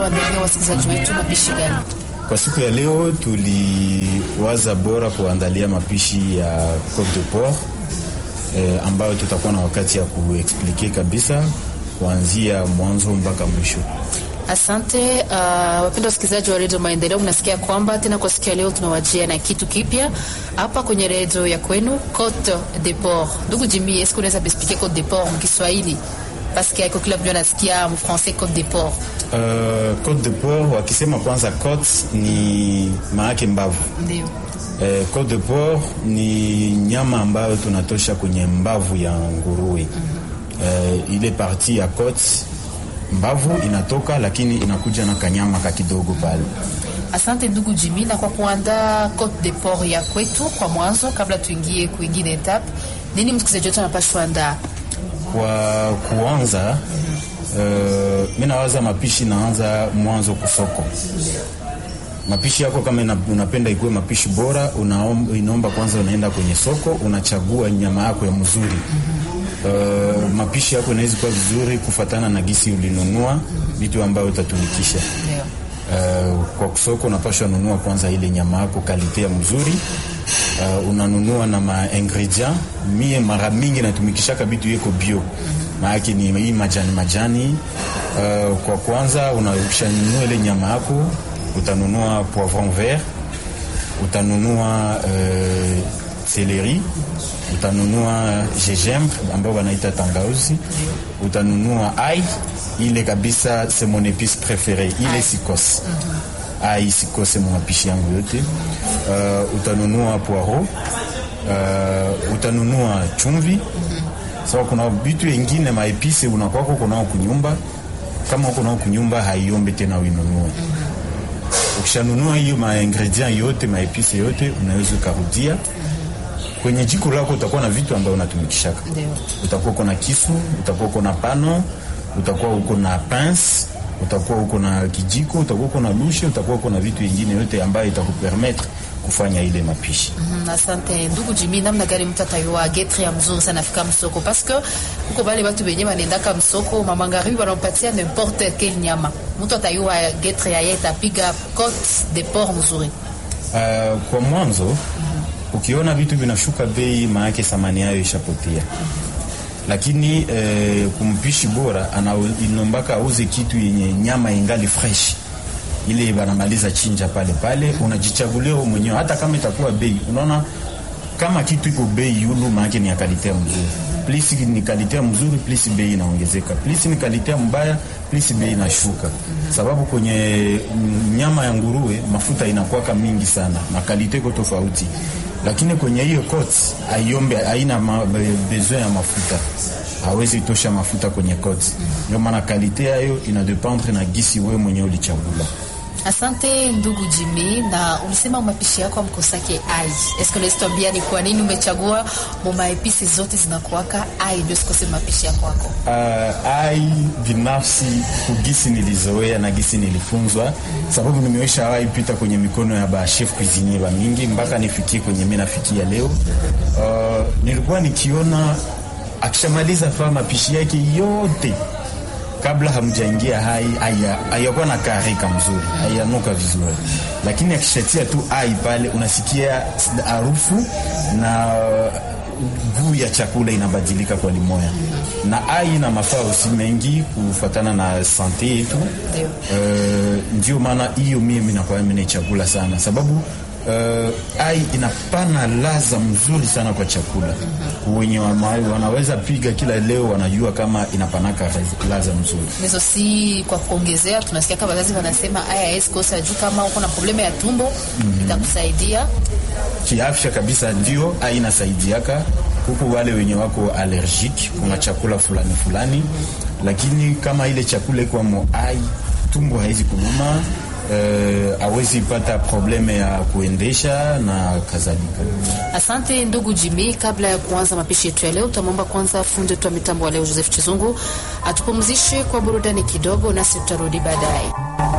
Wasikilizaji wetu mapishi gani? Kwa siku ya leo tuliwaza bora kuandalia mapishi ya Côte de Porc ambayo tutakuwa na wakati ya kuexplike kabisa kuanzia mwanzo mpaka mwisho. Asante. Wapenda wasikilizaji wa Radio Maendeleo, mnasikia kwamba tena kwa siku ya leo tunawajia na kitu kipya hapa kwenye radio ya kwenu, Côte de Porc. Ndugu Jimmy, est-ce que unaweza expliquer Côte de Porc mkiswahili? Parce que kila mtu anasikia mu français Côte de Porc. Côte de Porc wakisema kwanza côte ni maana mbavu. Ndio. Côte de Porc ni nyama ambayo tunatosha kwenye mbavu ya nguruwe. Ile partie ya côte mbavu inatoka, lakini inakuja na kanyama kakidogo pale. Asante ndugu Jimmy, na kwa kuandaa Côte de Porc ya kwetu kwa mwanzo, kabla tuingie kuingine etape, nini msikilizaji wetu anapaswa andaa? Kwa kuanza mimi nawaza mapishi naanza mwanzo kusoko. Mapishi yako kama unapenda ikuwe mapishi bora, inaomba kwanza unaenda kwenye soko, unachagua nyama yako ya mzuri. Mapishi yako inaweza kuwa vizuri kufatana na gisi ulinunua vitu ambavyo utatumikisha. Kwa soko unapaswa nunua kwanza ile nyama yako kalite ya mzuri. Unanunua na ma ingredient. Mie mara mingi natumikisha vitu yeko bio. Maana ni hii majani. Kwa kwanza unanunua ile nyama yako, utanunua poivron vert, utanunua celery, utanunua gingembre ambao wanaita tangauzi, utanunua ail, ile kabisa c'est mon épice préférée, ile sikos. Ail sikos mon mapishi yangu yote. Utanunua poiro, utanunua chumvi. Sawa, kuna vitu vingine maepise unakwako kunao kunyumba. Kama uko nao kunyumba haiombe tena uinunue. Ukishanunua hiyo ma ingredient yote, maepise yote, unaweza kurudia kwenye jiko lako. Utakuwa na vitu ambavyo unatumikishaka. Utakuwa uko na kisu, utakuwa uko na pano, utakuwa uko na pince, utakuwa uko na kijiko, utakuwa uko na lushe, utakuwa uko na vitu vingine yote ambayo itakupermettre kufanya ile mapishi. Asante ndugu Jimmy, namna gani mtu atayua getre ya mzuri sana fika msoko? Parce que uko bale watu benye wanaendaka msoko mama ngari wanampatia n'importe quelle nyama. Mtu atayua getre ya yeta piga Côte de Porc mzuri. Kwa mwanzo ukiona vitu vinashuka bei, maana thamani yao ishapotea. Lakini kumpishi bora inombaka auze kitu yenye nyama ingali fresh. Ile banamaliza chinja pale unajichagulia wewe mwenyewe, hata kama itakuwa bei. Unaona kama kitu iko bei yulu, maana ni ya kalite mzuri. Plus ni kalite mzuri, plus bei inaongezeka. Plus ni kalite mbaya, plus bei inashuka. Sababu kwenye nyama ya nguruwe mafuta inakuwa mingi sana na kalite iko tofauti. Lakini kwenye hiyo côte aiombe haina besoin ya mafuta. Hawezi tosha mafuta kwenye côte. Ndio maana kalite yao ina dependre na gisi wewe mwenyewe ulichagula. Asante ndugu Jimmy, na ulisema mapishi yako amkosake ai. Est-ce que unaweza tuambia ni kwa nini umechagua mapishi zote zinakuwaka ai ndio sikose mapishi yako? Ai binafsi kugisi nilizoea na gisi nilifunzwa, sababu nimeisha ai pita kwenye mikono ya ba chef cuisinier ba mingi mpaka nifikie kwenye mimi nafikia leo. Nilikuwa nikiona akishamaliza fa mapishi yake yote, kabla hamjaingia hayakuwa na karika mzuri, hayanuka vizuri. Lakini akishatia tu ai pale, unasikia harufu na guu ya chakula inabadilika kwa limoya. Na ai na mafaa usi mengi kufuatana na sante yetu. Ndio maana hiyo mimi nakuwa mimi chakula sana, sababu ai inapana ladha mzuri sana kwa chakula. Wenye wanaweza piga kila leo wanajua kama inapanaka ladha mzuri. Nizo si kwa kuongezea, tunasikia kama wazazi wanasema aya eskosa juu kama uko na problema ya tumbo itakusaidia kiafya kabisa. Ndio ai inasaidiaka huko wale wenye wako allergic kwa chakula fulani. Lakini kama ile chakula kwa mo ai, tumbo haizi kuluma, hawezi pata probleme ya kuendesha na kadhalika. Asante ndugu Jimmy, kabla ya kuanza mapishi yetu ya leo, tutamwomba kwanza fundi wa mitambo wa leo Joseph Chizungu atupumzishe kwa burudani kidogo, nasi tutarudi baadaye.